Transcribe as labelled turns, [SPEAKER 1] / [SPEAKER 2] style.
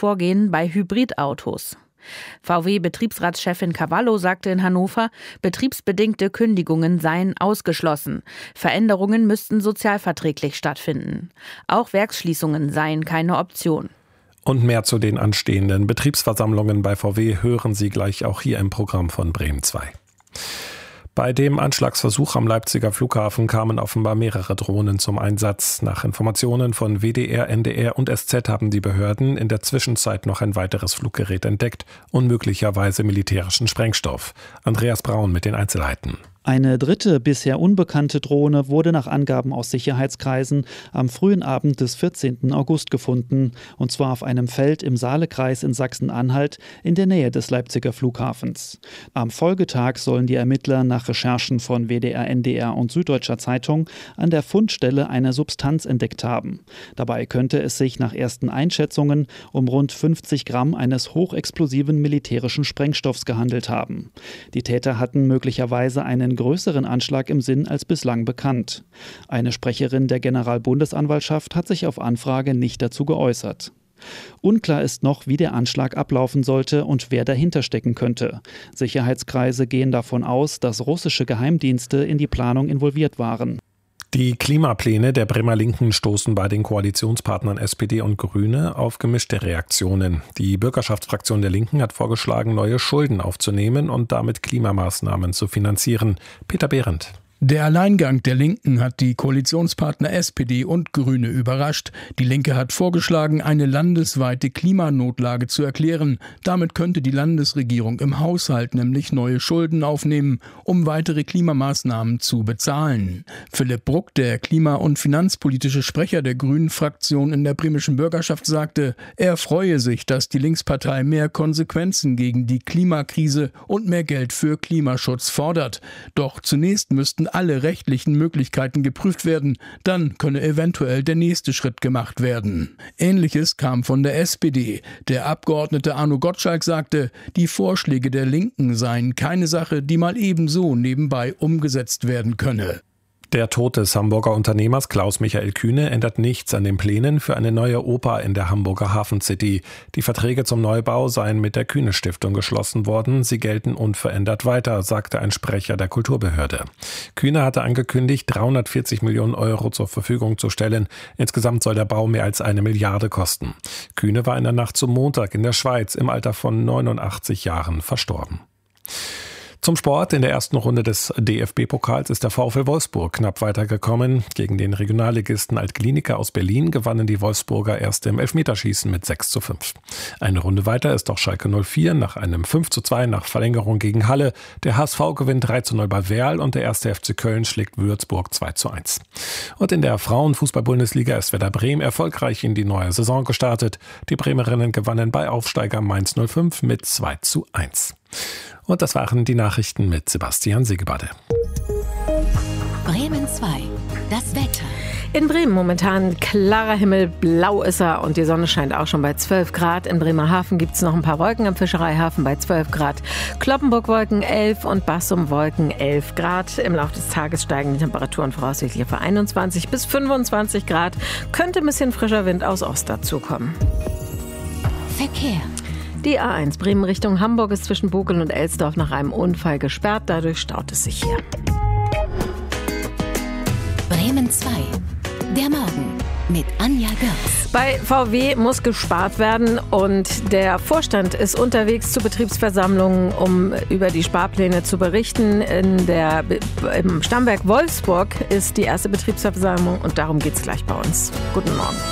[SPEAKER 1] Vorgehen bei Hybridautos. VW-Betriebsratschefin Cavallo sagte in Hannover, betriebsbedingte Kündigungen seien ausgeschlossen. Veränderungen müssten sozialverträglich stattfinden. Auch Werksschließungen seien keine Option.
[SPEAKER 2] Und mehr zu den anstehenden Betriebsversammlungen bei VW hören Sie gleich auch hier im Programm von Bremen 2. Bei dem Anschlagsversuch am Leipziger Flughafen kamen offenbar mehrere Drohnen zum Einsatz. Nach Informationen von WDR, NDR und SZ haben die Behörden in der Zwischenzeit noch ein weiteres Fluggerät entdeckt und möglicherweise militärischen Sprengstoff. Andreas Braun mit den Einzelheiten.
[SPEAKER 3] Eine dritte, bisher unbekannte Drohne wurde nach Angaben aus Sicherheitskreisen am frühen Abend des 14. August gefunden, und zwar auf einem Feld im Saalekreis in Sachsen-Anhalt in der Nähe des Leipziger Flughafens. Am Folgetag sollen die Ermittler nach Recherchen von WDR, NDR und Süddeutscher Zeitung an der Fundstelle eine Substanz entdeckt haben. Dabei könnte es sich nach ersten Einschätzungen um rund 50 Gramm eines hochexplosiven militärischen Sprengstoffs gehandelt haben. Die Täter hatten möglicherweise einen größeren Anschlag im Sinn als bislang bekannt. Eine Sprecherin der Generalbundesanwaltschaft hat sich auf Anfrage nicht dazu geäußert. Unklar ist noch, wie der Anschlag ablaufen sollte und wer dahinter stecken könnte. Sicherheitskreise gehen davon aus, dass russische Geheimdienste in die Planung involviert waren.
[SPEAKER 2] Die Klimapläne der Bremer Linken stoßen bei den Koalitionspartnern SPD und Grüne auf gemischte Reaktionen. Die Bürgerschaftsfraktion der Linken hat vorgeschlagen, neue Schulden aufzunehmen und damit Klimamaßnahmen zu finanzieren. Peter Behrendt.
[SPEAKER 4] Der Alleingang der Linken hat die Koalitionspartner SPD und Grüne überrascht. Die Linke hat vorgeschlagen, eine landesweite Klimanotlage zu erklären. Damit könnte die Landesregierung im Haushalt nämlich neue Schulden aufnehmen, um weitere Klimamaßnahmen zu bezahlen. Philipp Bruck, der klima- und finanzpolitische Sprecher der Grünen-Fraktion in der bremischen Bürgerschaft, sagte, er freue sich, dass die Linkspartei mehr Konsequenzen gegen die Klimakrise und mehr Geld für Klimaschutz fordert. Doch zunächst müssten alle rechtlichen Möglichkeiten geprüft werden, dann könne eventuell der nächste Schritt gemacht werden. Ähnliches kam von der SPD. Der Abgeordnete Arno Gottschalk sagte, die Vorschläge der Linken seien keine Sache, die mal ebenso nebenbei umgesetzt werden könne.
[SPEAKER 2] Der Tod des Hamburger Unternehmers Klaus-Michael Kühne ändert nichts an den Plänen für eine neue Oper in der Hamburger Hafen City. Die Verträge zum Neubau seien mit der Kühne-Stiftung geschlossen worden. Sie gelten unverändert weiter, sagte ein Sprecher der Kulturbehörde. Kühne hatte angekündigt, 340 Millionen Euro zur Verfügung zu stellen. Insgesamt soll der Bau mehr als 1 Milliarde kosten. Kühne war in der Nacht zum Montag in der Schweiz im Alter von 89 Jahren verstorben. Zum Sport. In der ersten Runde des DFB-Pokals ist der VfL Wolfsburg knapp weitergekommen. Gegen den Regionalligisten Alt-Kliniker aus Berlin gewannen die Wolfsburger erst im Elfmeterschießen mit 6:5. Eine Runde weiter ist auch Schalke 04 nach einem 5:2 nach Verlängerung gegen Halle. Der HSV gewinnt 3:0 bei Werl und der 1. FC Köln schlägt Würzburg 2:1. Und in der Frauenfußball-Bundesliga ist Werder Bremen erfolgreich in die neue Saison gestartet. Die Bremerinnen gewannen bei Aufsteiger Mainz 05 mit 2:1. Und das waren die Nachrichten mit Sebastian Segebade.
[SPEAKER 5] Bremen 2, das Wetter.
[SPEAKER 1] In Bremen momentan klarer Himmel, blau ist er und die Sonne scheint auch schon bei 12 Grad. In Bremerhaven gibt es noch ein paar Wolken am Fischereihafen bei 12 Grad. Cloppenburg Wolken 11 und Bassum Wolken 11 Grad. Im Laufe des Tages steigen die Temperaturen voraussichtlich auf 21 bis 25 Grad. Könnte ein bisschen frischer Wind aus Ost dazukommen.
[SPEAKER 5] Verkehr.
[SPEAKER 1] Die A1 Bremen Richtung Hamburg ist zwischen Bokel und Elsdorf nach einem Unfall gesperrt. Dadurch staut es sich hier.
[SPEAKER 5] Bremen 2. Der Morgen mit Anja Görs.
[SPEAKER 1] Bei VW muss gespart werden und der Vorstand ist unterwegs zu Betriebsversammlungen, um über die Sparpläne zu berichten. Im Stammwerk Wolfsburg ist die erste Betriebsversammlung und darum geht es gleich bei uns. Guten Morgen.